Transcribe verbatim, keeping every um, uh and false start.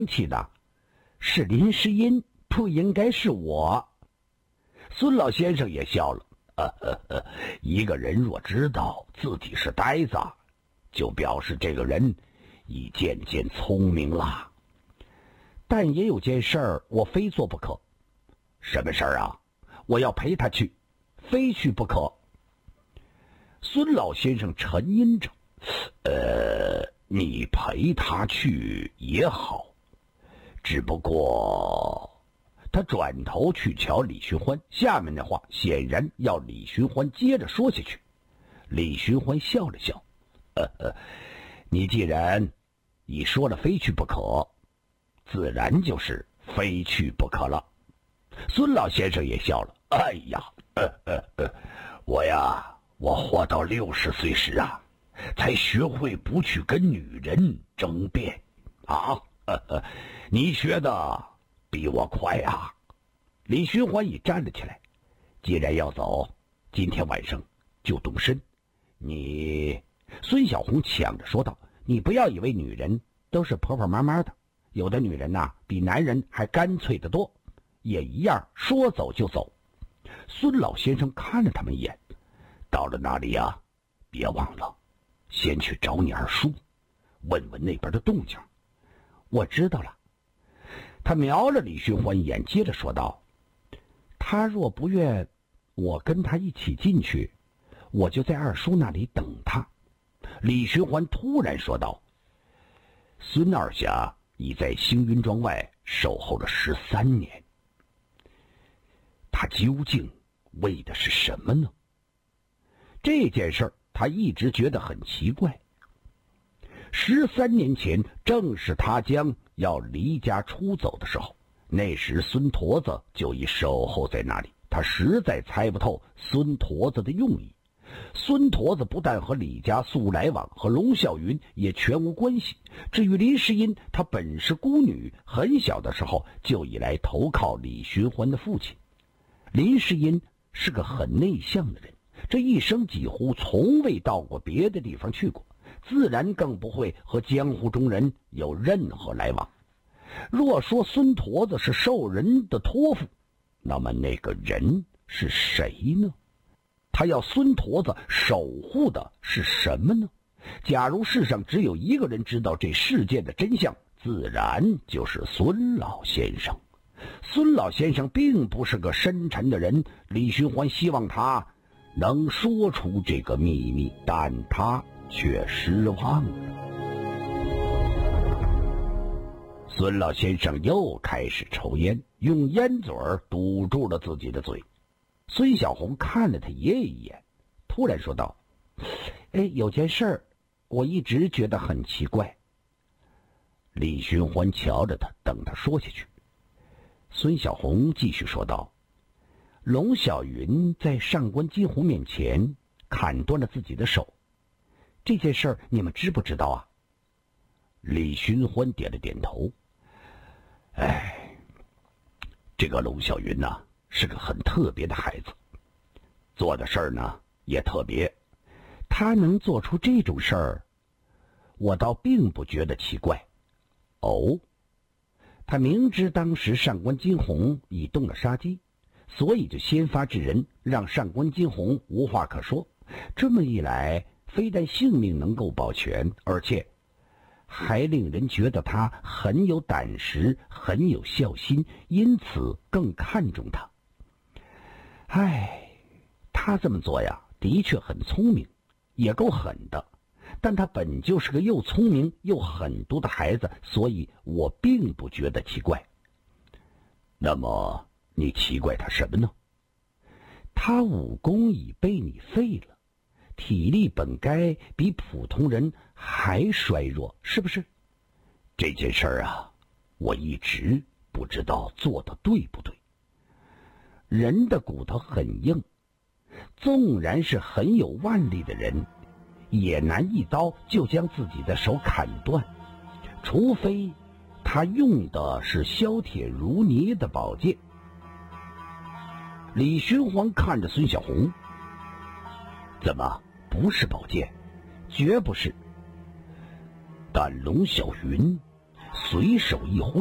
气的，是林诗音，不应该是我。孙老先生也笑了，呃呃呃，一个人若知道自己是呆子，就表示这个人已渐渐聪明了。但也有件事儿我非做不可。什么事儿啊？我要陪他去，非去不可。孙老先生沉吟着，呃，你陪他去也好，只不过……他转头去瞧李寻欢，下面的话显然要李寻欢接着说下去。李寻欢笑了笑，呃呃，你既然已说了非去不可，自然就是非去不可了。孙老先生也笑了，哎呀，呃呃呃，我呀，我活到六十岁时啊，才学会不去跟女人争辩啊，呃呃，你学的比我快啊！李寻欢已站了起来，既然要走，今天晚上就动身。你，孙小红抢着说道：“你不要以为女人都是婆婆妈妈的，有的女人呐、啊，比男人还干脆得多，也一样说走就走。”孙老先生看了他们一眼，到了那里呀，别忘了，先去找你二叔，问问那边的动静。我知道了。他瞄了李寻欢一眼，接着说道：“他若不愿我跟他一起进去，我就在二叔那里等他。”李寻欢突然说道：“孙二侠已在星云庄外守候了十三年，他究竟为的是什么呢？”这件事儿他一直觉得很奇怪。十三年前，正是他将要离家出走的时候，那时孙驼子就已守候在那里。他实在猜不透孙驼子的用意。孙驼子不但和李家素来往，和龙啸云也全无关系。至于林诗音，她本是孤女，很小的时候就已来投靠李寻欢的父亲。林诗音是个很内向的人，这一生几乎从未到过别的地方去过，自然更不会和江湖中人有任何来往。若说孙驼子是受人的托付，那么那个人是谁呢？他要孙驼子守护的是什么呢？假如世上只有一个人知道这世界的真相，自然就是孙老先生。孙老先生并不是个深沉的人，李寻欢希望他能说出这个秘密，但他却失望了。孙老先生又开始抽烟，用烟嘴儿堵住了自己的嘴。孙小红看了他爷爷一眼，突然说道：“哎，有件事儿，我一直觉得很奇怪。”李寻欢瞧着他，等他说下去。孙小红继续说道：“龙小云在上官金虹面前砍断了自己的手，这件事儿你们知不知道啊？”李寻欢点了点头。哎，这个龙小云呐、啊，是个很特别的孩子，做的事儿呢也特别。他能做出这种事儿，我倒并不觉得奇怪。哦，他明知当时上官金虹已动了杀机，所以就先发制人，让上官金虹无话可说。这么一来，非但性命能够保全，而且还令人觉得他很有胆识，很有孝心，因此更看重他。唉，他这么做呀，的确很聪明，也够狠的，但他本就是个又聪明又狠毒的孩子，所以我并不觉得奇怪。那么你奇怪他什么呢？他武功已被你废了，体力本该比普通人还衰弱，是不是？这件事儿啊，我一直不知道做得对不对。人的骨头很硬，纵然是很有腕力的人，也难一刀就将自己的手砍断，除非他用的是削铁如泥的宝剑。李寻欢看着孙小红：“怎么不是宝剑？绝不是。但龙小云随手一挥。